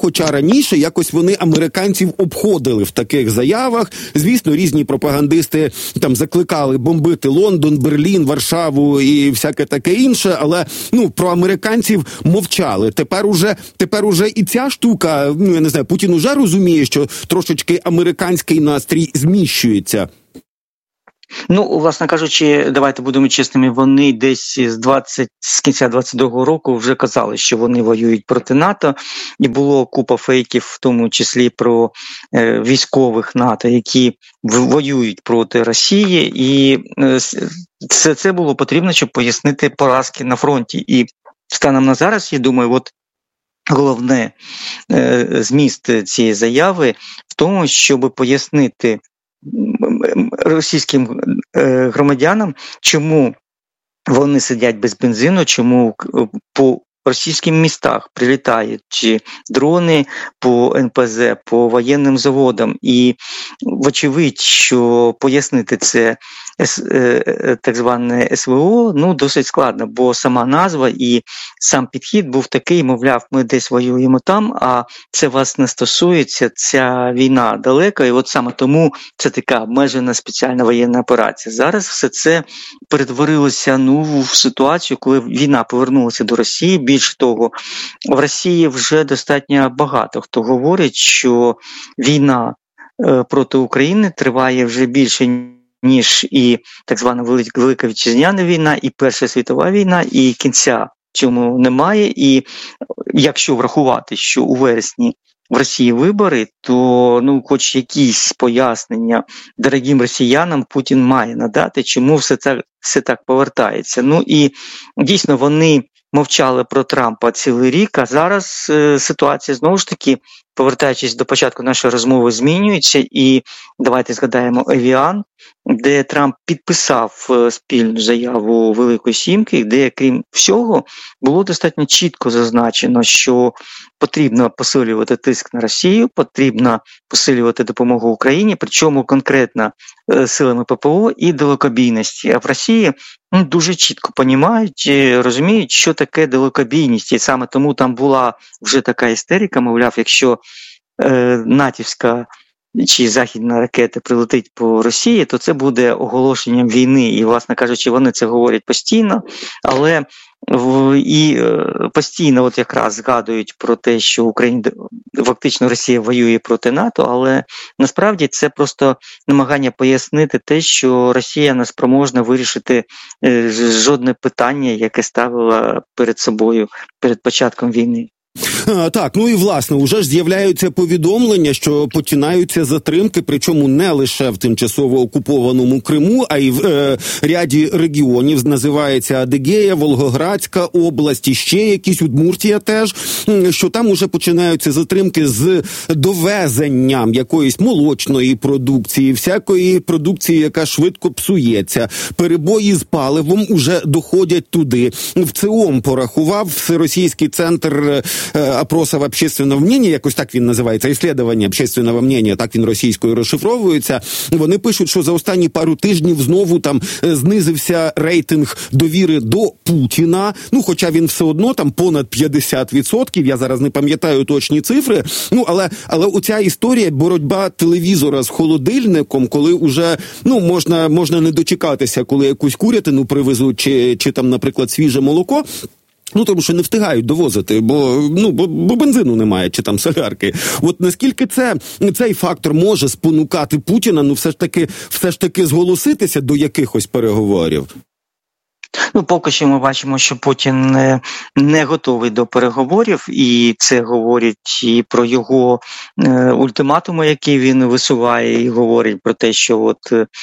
хоча раніше якось вони американців обходили в таких заявах. Звісно, різні пропагандисти там закликали бомбити Лондон, Берлін, Варшаву і всяке таке інше, але, про американців мовчали. Тепер уже і ця штука, я не знаю, Путін уже розуміє, що трошечки американський настрій зміщується. Власне кажучи, давайте будемо чесними, вони десь з кінця 22-го року вже казали, що вони воюють проти НАТО, і було купа фейків, в тому числі про військових НАТО, які воюють проти Росії, і все це було потрібно, щоб пояснити поразки на фронті. І станом на зараз, я думаю, головне зміст цієї заяви в тому, щоб пояснити російським громадянам, чому вони сидять без бензину, чому по російським містах прилітають дрони по НПЗ, по воєнним заводам. І вочевидь, що пояснити це так зване СВО, досить складно, бо сама назва і сам підхід був такий, мовляв, ми десь воюємо там, а це вас не стосується, ця війна далека, і саме тому це така обмежена спеціальна воєнна операція. Зараз все це перетворилося в ситуацію, коли війна повернулася до Росії. Більше того, в Росії вже достатньо багато хто говорить, що війна проти України триває вже більше, ніж і так звана Велика Вітчизняна війна, і Перша світова війна, і кінця цьому немає. І якщо врахувати, що у вересні в Росії вибори, то хоч якісь пояснення дорогим росіянам Путін має надати, чому все так повертається. І дійсно вони мовчали про Трампа цілий рік, а зараз ситуація знову ж таки, повертаючись до початку нашої розмови, змінюється. І давайте згадаємо Евіан, де Трамп підписав спільну заяву Великої Сімки, де, крім всього, було достатньо чітко зазначено, що потрібно посилювати тиск на Росію, потрібно посилювати допомогу Україні, причому конкретно силами ППО і далекобійності. А в Росії дуже чітко розуміють, що таке далекобійність. І саме тому там була вже така істерика, мовляв, якщо натівська чи західна ракета прилетить по Росії, то це буде оголошенням війни. І, власне кажучи, вони це говорять постійно, але і постійно якраз згадують про те, що фактично Росія воює проти НАТО, але насправді це просто намагання пояснити те, що Росія не спроможна вирішити жодне питання, яке ставила перед собою перед початком війни. Так, і власне, уже ж з'являються повідомлення, що починаються затримки, причому не лише в тимчасово окупованому Криму, а й в ряді регіонів, називається Адигея, Волгоградська область, і ще якісь, Удмуртія теж, що там уже починаються затримки з довезенням якоїсь молочної продукції, всякої продукції, яка швидко псується. Перебої з паливом уже доходять туди. В ЦИОМ порахував Всеросійський центр опросов общественного мнения, якось так він називається, ісследування общественного мнения, так він російською розшифровується. Вони пишуть, що за останні пару тижнів знову там знизився рейтинг довіри до Путіна, хоча він все одно там понад 50%, я зараз не пам'ятаю точні цифри, але оця історія, боротьба телевізора з холодильником, коли уже, можна не дочекатися, коли якусь курятину привезуть, чи там, наприклад, свіже молоко, тому що не встигають довозити, бо бензину немає, чи там солярки. Наскільки цей фактор може спонукати Путіна, все ж таки зголоситися до якихось переговорів? Поки що ми бачимо, що Путін не готовий до переговорів, і це говорить і про його ультиматуми, які він висуває, і говорить про те, що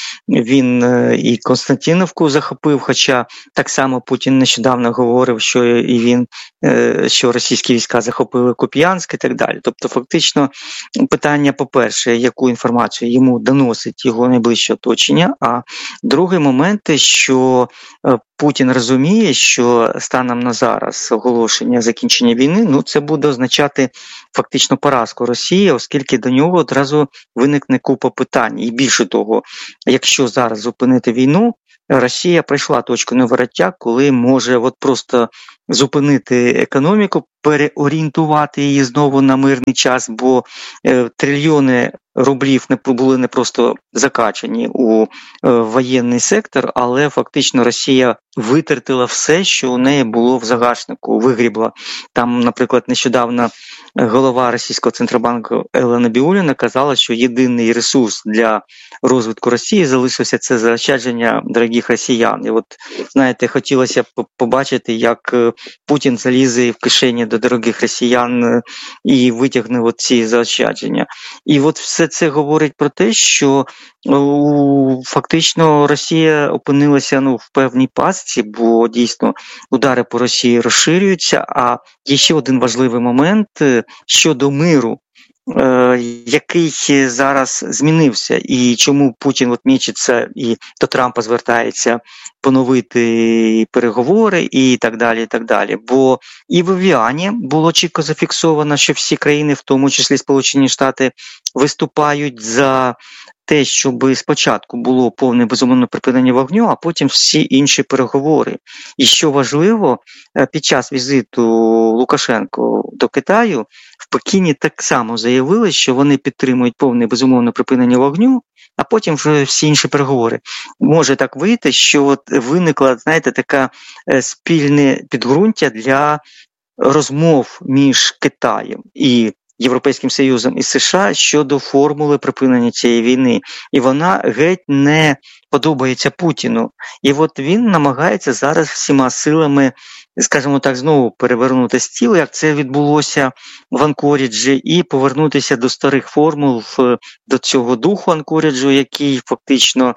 він і Константинівку захопив, хоча так само Путін нещодавно говорив, що російські війська захопили Куп'янськ і так далі. Тобто фактично питання, по-перше, яку інформацію йому доносить його найближче оточення, а другий момент, що Путін розуміє, що станом на зараз оголошення закінчення війни, це буде означати фактично поразку Росії, оскільки до нього одразу виникне купа питань. І більше того, якщо зараз зупинити війну, Росія прийшла точку невороття, коли може просто зупинити економіку, переорієнтувати її знову на мирний час, бо трильйони рублів були не просто закачані у воєнний сектор, але фактично Росія витратила все, що у неї було в загашнику, вигрібла. Там, наприклад, нещодавно голова російського Центробанку Елла Набіулліна казала, що єдиний ресурс для розвитку Росії залишився це заощадження дорогих росіян. І от, знаєте, хотілося б побачити, як Путін залізе в кишені до дорогих росіян і витягне ці заощадження. І от все це говорить про те, що фактично Росія опинилася в певній пастці, бо дійсно удари по Росії розширюються, а є ще один важливий момент щодо миру, який зараз змінився, і чому Путін мічиться і до Трампа звертається поновити переговори і так далі, і так далі. Бо і в Вівіані було чітко зафіксовано, що всі країни, в тому числі Сполучені Штати, виступають за те, щоб спочатку було повне безумовне припинення вогню, а потім всі інші переговори. І що важливо, під час візиту Лукашенко до Китаю в Пекіні так само заявили, що вони підтримують повне безумовне припинення вогню, а потім вже всі інші переговори. Може так вийти, що виникло, знаєте, таке спільне підґрунтя для розмов між Китаєм і Європейським Союзом і США щодо формули припинення цієї війни. І вона геть не подобається Путіну. І от він намагається зараз всіма силами, скажімо так, знову перевернути стіл, як це відбулося в Анкоріджі, і повернутися до старих формул, до цього духу Анкоріджу, який фактично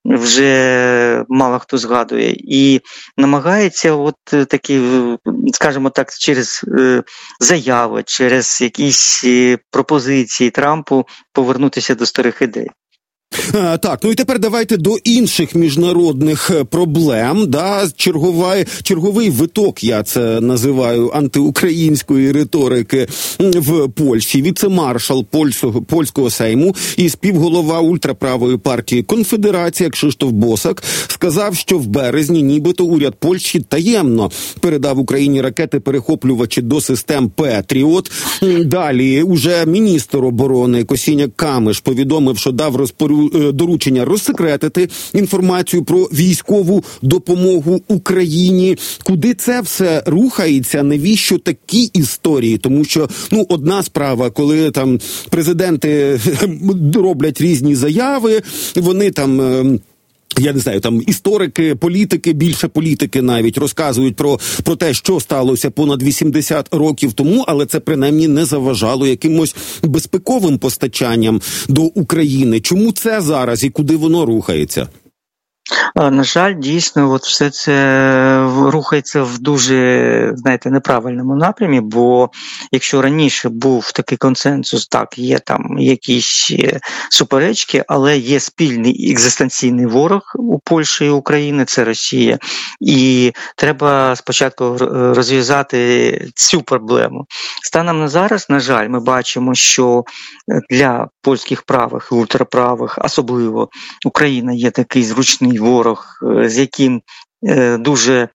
вже мало хто згадує. І намагається такі, скажімо так, через заяви, через якісь пропозиції Трампу повернутися до старих ідей. Так, і тепер давайте до інших міжнародних проблем. Черговий виток, я це називаю, антиукраїнської риторики в Польщі. Віце-маршал польського Сейму і співголова ультраправої партії «Конфедерація» Кшиштоф Босак сказав, що в березні нібито уряд Польщі таємно передав Україні ракети-перехоплювачі до систем «Петріот». Далі уже міністр оборони Косіняк-Камиш повідомив, що дав доручення розсекретити інформацію про військову допомогу Україні. Куди це все рухається? Навіщо такі історії? Тому що, одна справа, коли там президенти роблять різні заяви, вони там... Я не знаю, там історики, політики, більше політики навіть розказують про те, що сталося понад 80 років тому, але це принаймні не заважало якимось безпековим постачанням до України. Чому це зараз і куди воно рухається? На жаль, дійсно, все це рухається в дуже, неправильному напрямі, бо якщо раніше був такий консенсус, так, є там якісь суперечки, але є спільний екзистенційний ворог у Польщі і України, це Росія, і треба спочатку розв'язати цю проблему. Станом на зараз, на жаль, ми бачимо, що для польських правих і ультраправих, особливо Україна є такий зручний ворог, з яким дуже,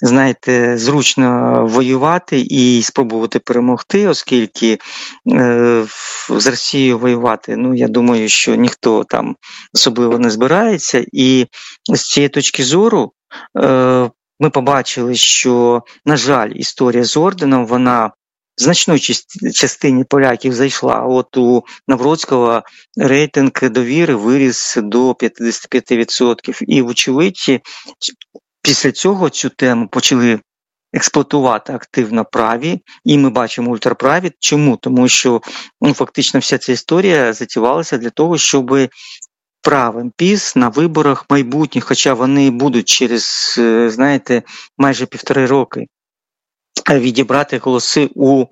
зручно воювати і спробувати перемогти, оскільки з Росією воювати, я думаю, що ніхто там особливо не збирається. І з цієї точки зору ми побачили, що, на жаль, історія з орденом, вона в значній частині поляків зайшла. От у Навроцького рейтинг довіри виріс до 55%. І, вочевидь, після цього цю тему почали експлуатувати активно праві, і ми бачимо ультраправі. Чому? Тому що фактично вся ця історія затівалася для того, щоб правим ПіС на виборах майбутніх, хоча вони будуть через, майже 1,5 роки, відібрати голоси у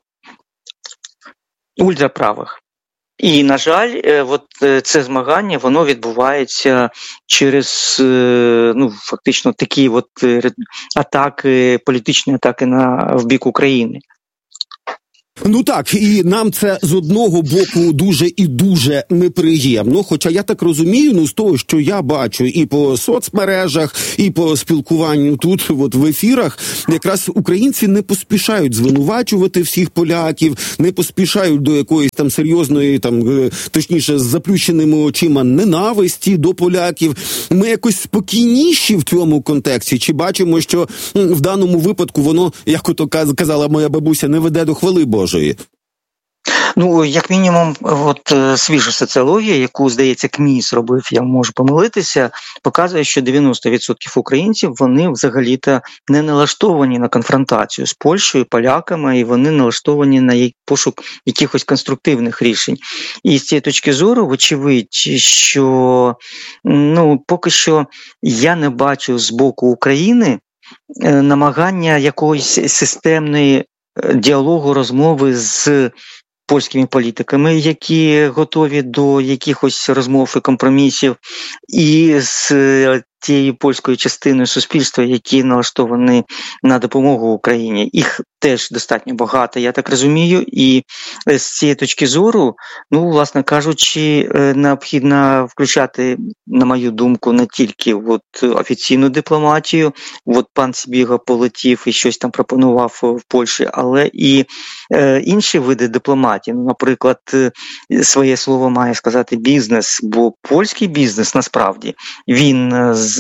ультраправих. І, на жаль, це змагання, воно відбувається через, фактично, такі атаки, політичні атаки в бік України. Ну так, і нам це з одного боку дуже і дуже неприємно, хоча я так розумію, з того, що я бачу і по соцмережах, і по спілкуванню тут, от в ефірах, якраз українці не поспішають звинувачувати всіх поляків, не поспішають до якоїсь там серйозної, точніше, з заплющеними очима ненависті до поляків. Ми якось спокійніші в цьому контексті, чи бачимо, що в даному випадку воно, як ото казала моя бабуся, не веде до хвали Божої? Ну, як мінімум, свіжа соціологія, яку, здається, КМІС робив, я можу помилитися, показує, що 90% українців, вони взагалі-то не налаштовані на конфронтацію з Польщею, поляками, і вони налаштовані на пошук якихось конструктивних рішень. І з цієї точки зору, вочевидь, що, поки що я не бачу з боку України намагання якоїсь системної діалогу, розмови з польськими політиками, які готові до якихось розмов і компромісів, і з тією польською частиною суспільства, які налаштовані на допомогу Україні. Їх теж достатньо багато, я так розумію, і з цієї точки зору, власне кажучи, необхідно включати, на мою думку, не тільки офіційну дипломатію, пан Сибіга полетів і щось там пропонував в Польщі, але і інші види дипломатії. Наприклад, своє слово має сказати бізнес, бо польський бізнес, насправді, він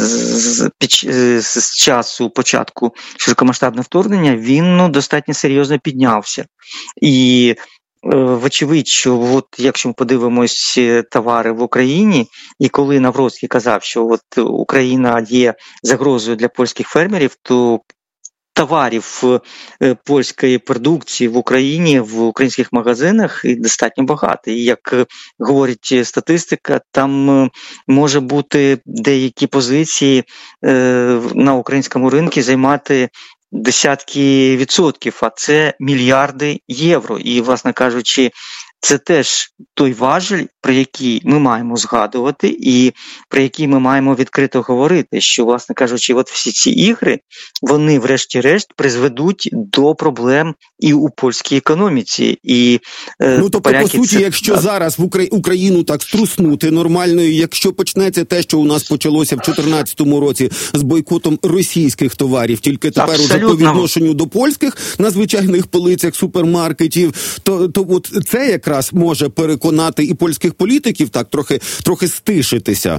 з часу початку широкомасштабного вторгнення, він достатньо серйозно піднявся. І вочевидь, що якщо ми подивимось товари в Україні, і коли Навроцький казав, що Україна є загрозою для польських фермерів, то товарів польської продукції в Україні, в українських магазинах достатньо багато. І, як говорить статистика, там може бути деякі позиції на українському ринку займати десятки відсотків, а це мільярди євро. І, власне кажучи, це теж той важіль, про який ми маємо згадувати і про який ми маємо відкрито говорити, що, власне кажучи, всі ці ігри, вони врешті-решт призведуть до проблем і у польській економіці. І, тобто, по суті, якщо зараз в Україну так струснути нормально, якщо почнеться те, що у нас почалося в 2014 році з бойкотом російських товарів, тільки тепер уже по відношенню до польських на звичайних полицях супермаркетів, то це якраз може переконати і польських політиків так трохи стишитися.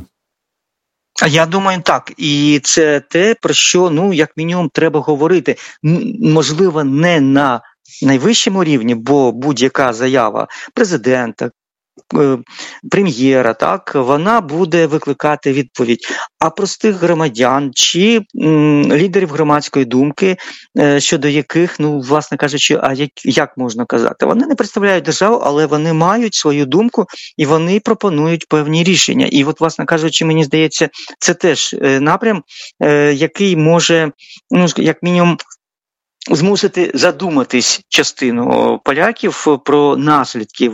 Я думаю, так. І це те, про що, як мінімум, треба говорити. Можливо, не на найвищому рівні, бо будь-яка заява президента, прем'єра, так, вона буде викликати відповідь. А простих громадян чи лідерів громадської думки, щодо яких, власне кажучи, як можна казати? Вони не представляють державу, але вони мають свою думку і вони пропонують певні рішення. І власне кажучи, мені здається, це теж напрям, який може, як мінімум, змусити задуматись частину поляків про наслідки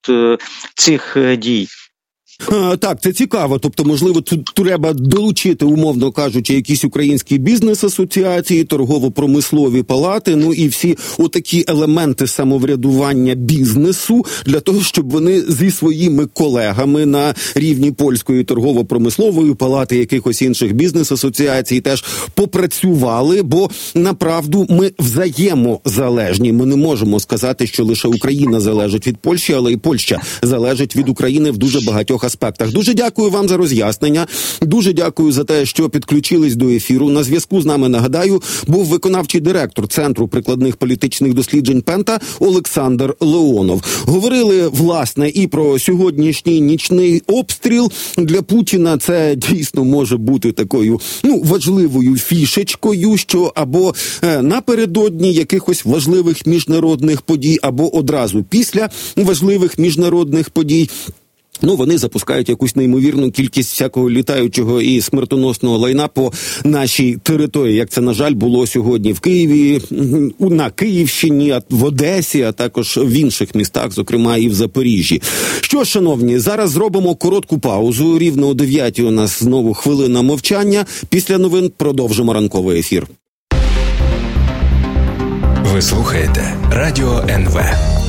цих дій. Так, це цікаво. Тобто, можливо, тут треба долучити, умовно кажучи, якісь українські бізнес-асоціації, торгово-промислові палати, і всі отакі елементи самоврядування бізнесу для того, щоб вони зі своїми колегами на рівні польської торгово-промислової палати, якихось інших бізнес-асоціацій теж попрацювали, бо, направду, ми взаємозалежні. Ми не можемо сказати, що лише Україна залежить від Польщі, але і Польща залежить від України в дуже багатьох аспектах. Дуже дякую вам за роз'яснення. Дуже дякую за те, що підключились до ефіру. На зв'язку з нами, нагадаю, був виконавчий директор Центру прикладних політичних досліджень Пента Олександр Леонов. Говорили, власне, і про сьогоднішній нічний обстріл. Для Путіна це дійсно може бути такою, важливою фішечкою, що або напередодні якихось важливих міжнародних подій, або одразу після важливих міжнародних подій. Вони запускають якусь неймовірну кількість всякого літаючого і смертоносного лайна по нашій території, як це, на жаль, було сьогодні в Києві, на Київщині, в Одесі, а також в інших містах, зокрема і в Запоріжжі. Що ж, шановні, зараз зробимо коротку паузу. Рівно о 9 у нас знову хвилина мовчання. Після новин продовжимо ранковий ефір. Ви слухаєте Радіо НВ.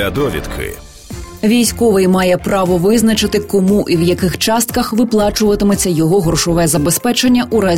для довідки. Військовий має право визначити, кому і в яких частках виплачуватиметься його грошове забезпечення у разі